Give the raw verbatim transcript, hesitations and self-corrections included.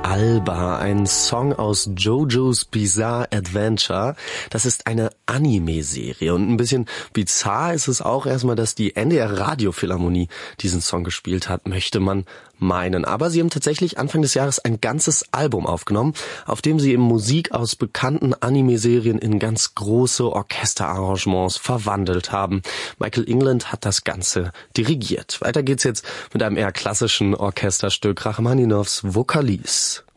Alba, ein Song aus JoJo's Bizarre Adventure. Das ist eine Anime-Serie und ein bisschen bizarr ist es auch erstmal, dass die N D R Radiophilharmonie diesen Song gespielt hat, möchte man meinen. Aber sie haben tatsächlich Anfang des Jahres ein ganzes Album aufgenommen, auf dem sie eben Musik aus bekannten Anime-Serien in ganz große Orchesterarrangements verwandelt haben. Michael England hat das Ganze dirigiert. Weiter geht's jetzt mit einem eher klassischen Orchesterstück, Rachmaninows Vokalise.